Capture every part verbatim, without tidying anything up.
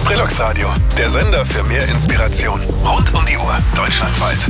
Brillux Radio, der Sender für mehr Inspiration. Rund um die Uhr, deutschlandweit.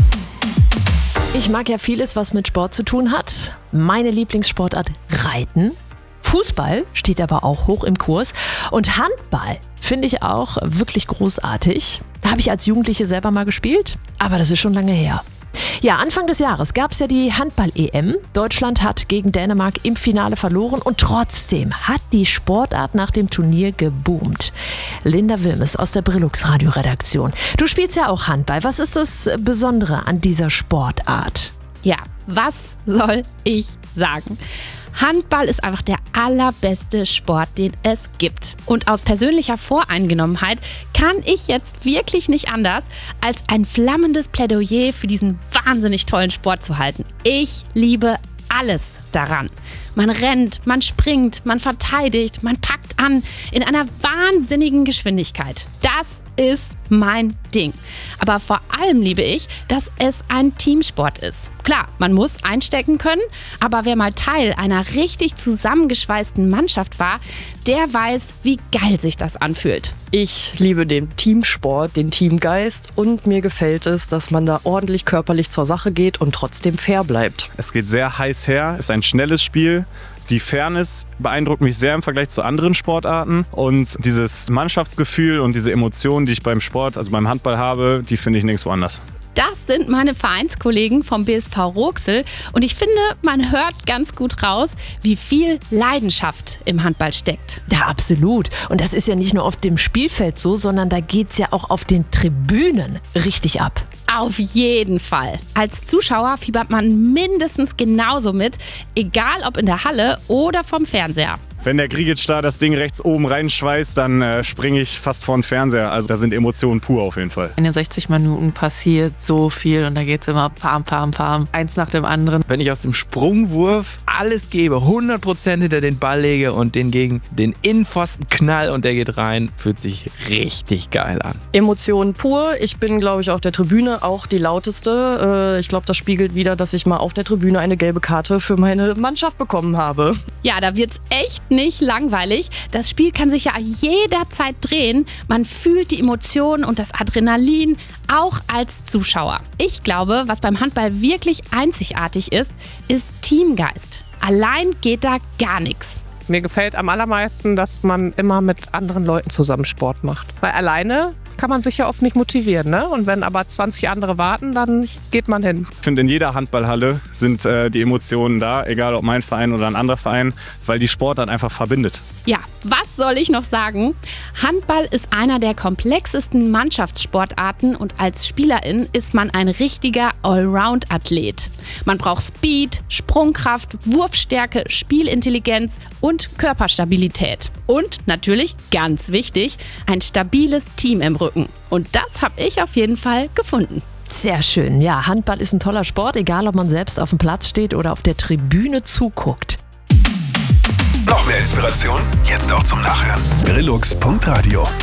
Ich mag ja vieles, was mit Sport zu tun hat. Meine Lieblingssportart Reiten. Fußball steht aber auch hoch im Kurs. Und Handball finde ich auch wirklich großartig. Da habe ich als Jugendliche selber mal gespielt, aber das ist schon lange her. Ja, Anfang des Jahres gab es ja die Handball-E M. Deutschland hat gegen Dänemark im Finale verloren und trotzdem hat die Sportart nach dem Turnier geboomt. Linda Wilmes aus der Brillux Radio-Redaktion. Du spielst ja auch Handball. Was ist das Besondere an dieser Sportart? Ja, was soll ich sagen? Handball ist einfach der allerbeste Sport, den es gibt. Und aus persönlicher Voreingenommenheit kann ich jetzt wirklich nicht anders, als ein flammendes Plädoyer für diesen wahnsinnig tollen Sport zu halten. Ich liebe alles daran. Man rennt, man springt, man verteidigt, man packt an in einer wahnsinnigen Geschwindigkeit. Das ist mein Ding. Aber vor allem liebe ich, dass es ein Teamsport ist. Klar, man muss einstecken können, aber wer mal Teil einer richtig zusammengeschweißten Mannschaft war, der weiß, wie geil sich das anfühlt. Ich liebe den Teamsport, den Teamgeist und mir gefällt es, dass man da ordentlich körperlich zur Sache geht und trotzdem fair bleibt. Es geht sehr heiß her, ist ein schnelles Spiel. Die Fairness beeindruckt mich sehr im Vergleich zu anderen Sportarten und dieses Mannschaftsgefühl und diese Emotionen, die ich beim Sport, also beim Handball habe, die finde ich nirgendwo anders. Das sind meine Vereinskollegen vom B S V Roxel und ich finde, man hört ganz gut raus, wie viel Leidenschaft im Handball steckt. Ja, absolut. Und das ist ja nicht nur auf dem Spielfeld so, sondern da geht's ja auch auf den Tribünen richtig ab. Auf jeden Fall. Als Zuschauer fiebert man mindestens genauso mit, egal ob in der Halle oder vom Fernseher. Wenn der Grigic da das Ding rechts oben reinschweißt, dann äh, springe ich fast vor den Fernseher. Also da sind Emotionen pur auf jeden Fall. In den sechzig Minuten passiert so viel und da geht's immer pam, pam, pam, eins nach dem anderen. Wenn ich aus dem Sprungwurf alles gebe, hundert Prozent hinter den Ball lege und den gegen den Innenpfosten knall und der geht rein, fühlt sich richtig geil an. Emotionen pur. Ich bin, glaube ich, auf der Tribüne auch die lauteste. Ich glaube, das spiegelt wieder, dass ich mal auf der Tribüne eine gelbe Karte für meine Mannschaft bekommen habe. Ja, da wird's echt nicht langweilig. Das Spiel kann sich ja jederzeit drehen. Man fühlt die Emotionen und das Adrenalin auch als Zuschauer. Ich glaube, was beim Handball wirklich einzigartig ist, ist Teamgeist. Allein geht da gar nichts. Mir gefällt am allermeisten, dass man immer mit anderen Leuten zusammen Sport macht. Weil alleine kann man sich ja oft nicht motivieren, ne? Und wenn aber zwanzig andere warten, dann geht man hin. Ich finde, in jeder Handballhalle sind äh, die Emotionen da, egal ob mein Verein oder ein anderer Verein, weil die Sportart einfach verbindet. Ja, was soll ich noch sagen? Handball ist einer der komplexesten Mannschaftssportarten und als Spielerin ist man ein richtiger Allround-Athlet. Man braucht Speed, Sprungkraft, Wurfstärke, Spielintelligenz und Körperstabilität. Und natürlich, ganz wichtig, ein stabiles Team im Rücken. Und das habe ich auf jeden Fall gefunden. Sehr schön. Ja, Handball ist ein toller Sport, egal ob man selbst auf dem Platz steht oder auf der Tribüne zuguckt. Noch mehr Inspiration? Jetzt auch zum Nachhören. Brillux Punkt Radio